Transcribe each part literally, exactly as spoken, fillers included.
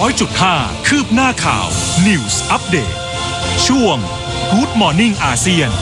ร้อยจุดห้า คืบหน้าข่าว News Update ช่วง Good Morning อาเซียน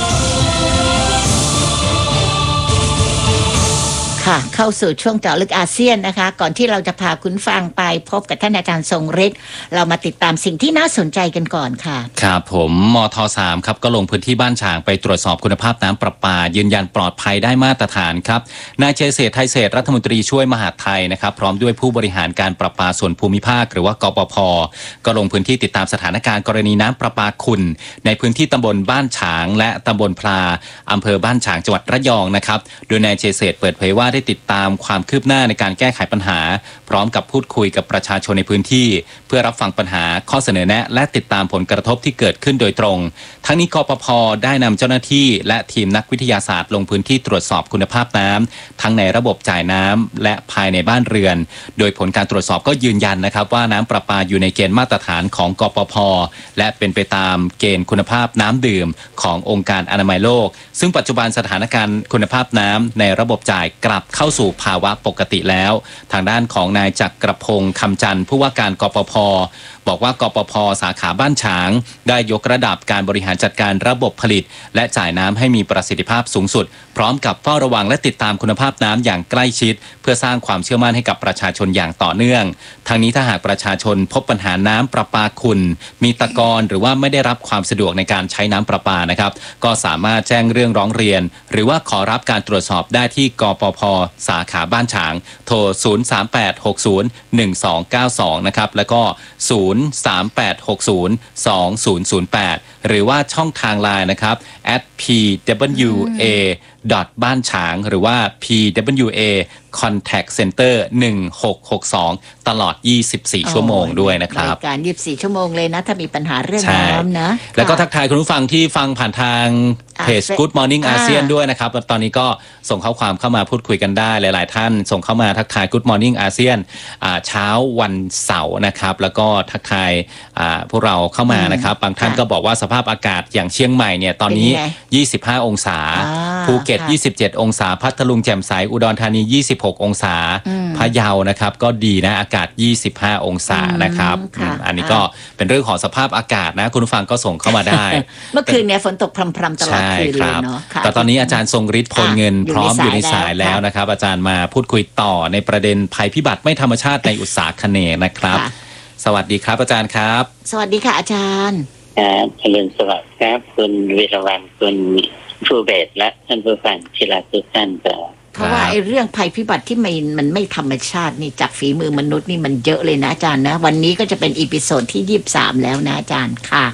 ค่ะเข้าสู่ช่วงเจาะลึกอาเซียนนะคะก่อนที่เราจะพาคุณฟังไปพบกับท่านอาจารย์ทรงฤทธิ์เรามาติดตามสิ่งที่น่าสนใจกันก่อนค่ะครับผมมทสามครับก็ลงพื้นที่บ้านฉางไปตรวจสอบคุณภาพน้ำประปายืนยันปลอดภัยได้มาตรฐานครับนายเจษฎไทยเศรษฐ์รัฐมนตรีช่วยมหาดไทยนะครับพร้อมด้วยผู้บริหารการประปาส่วนภูมิภาคหรือว่ากปภ.ก็ลงพื้นที่ติดตามสถานการณ์กรณีน้ำประปาขุ่นในพื้นที่ตำบลบ้านฉางและตำบลพลาอำเภอบ้านฉางจังหวัดระยองนะครับโดยนายเจษฎเปิดเผยว่าได้ติดตามความคืบหน้าในการแก้ไขปัญหาพร้อมกับพูดคุยกับประชาชนในพื้นที่เพื่อรับฟังปัญหาข้อเสนอแนะและติดตามผลกระทบที่เกิดขึ้นโดยตรงทั้งนี้กปภ.ได้นำเจ้าหน้าที่และทีมนักวิทยาศาสตร์ลงพื้นที่ตรวจสอบคุณภาพน้ำทั้งในระบบจ่ายน้ำและภายในบ้านเรือนโดยผลการตรวจสอบก็ยืนยันนะครับว่าน้ำประปาอยู่ในเกณฑ์มาตรฐานของกปภ.และเป็นไปตามเกณฑ์คุณภาพน้ำดื่มขององค์การอนามัยโลกซึ่งปัจจุบันสถานการณ์คุณภาพน้ำในระบบจ่ายกลับเข้าสู่ภาวะปกติแล้วทางด้านของนายจักรพงศ์คำจันทร์ผู้ว่าการกปภ.บอกว่ากปภ.สาขาบ้านฉางได้ยกระดับการบริหารจัดการระบบผลิตและจ่ายน้ำให้มีประสิทธิภาพสูงสุดพร้อมกับเฝ้าระวังและติดตามคุณภาพน้ำอย่างใกล้ชิดเพื่อสร้างความเชื่อมั่นให้กับประชาชนอย่างต่อเนื่องทางนี้ถ้าหากประชาชนพบปัญหาน้ำประปาขุ่นมีตะกอนหรือว่าไม่ได้รับความสะดวกในการใช้น้ำประปานะครับก็สามารถแจ้งเรื่องร้องเรียนหรือว่าขอรับการตรวจสอบได้ที่กปภ.สาขาบ้านฉางโทรศูนย์ สาม แปด หก ศูนย์ หนึ่ง สอง เก้า สองนะครับแล้วก็ศูนย์ สาม แปด หก ศูนย์ สอง ศูนย์ ศูนย์ แปดหรือว่าช่องทางไลน์นะครับ แอท พี ดับเบิลยู เอ บ้านฉางหรือว่า พี ดับเบิลยู เอ Contact Center หนึ่ง หก หก สองตลอดยี่สิบสี่ชั่วโมงด้วยนะครับบริการยี่สิบสี่ชั่วโมงเลยนะถ้ามีปัญหาเรื่องน้ำนะแล้วก็ทักทายคุณผู้ฟังที่ฟังผ่านทางเพจ Good Morning อาเซียนด้วยนะครับตอนนี้ก็ส่งข้อความเข้ามาพูดคุยกันได้หลายๆท่านส่งเข้ามาทักทาย Good Morning อาเซียนเช้าวันเสาร์นะครับแล้วก็ทักทายพวกเราเข้ามานะครับบางท่านก็บอกว่าสภาพอากาศอย่างเชียงใหม่เนี่ยตอนนี้ยี่สิบห้าองศาภูเก็ตยี่สิบเจ็ดองศาพัทลุงแจ่มใสอุดรธานียี่สิบหกองศาพะเยานะครับก็ดีนะอากาศยี่สิบห้าองศานะครับอันนี้ก็เป็นเรื่องของสภาพอากาศนะคุณผู้ฟังก็ส่งเข้ามาได้เมื่อคืนเนี่ยฝนตกพรำๆตลอดคืนเลยเนาะแต่ตอนนี้อาจารย์ทรงฤทธิ์พลเงินพร้อมอยู่ในสายแล้วนะครับอาจารย์มาพูดคุยต่อในประเด็นภัยพิบัติไม่ธรรมชาติในอุตสาหคเนย์นะครับสวัสดีครับอาจารย์ครับสวัสดีค่ะอาจารย์ครับเจริญสวัสดิ์ครับคุณวีรวรรณคุณผู้เบสและท่านผู้ฟังที่รักทุกท่านเพราะว่าไอ้เรื่องภัยพิบัติที่มันมันไม่ธรรมชาตินี่จากฝีมือมนุษย์นี่มันเยอะเลยนะอาจารย์นะวันนี้ก็จะเป็นอีพิโซดที่ยี่สิบสามแล้วนะอาจารย์ค่ะ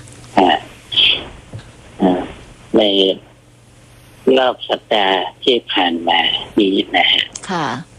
ในรอบสัปดาห์ที่ผ่านมานี้นะฮะค่ะ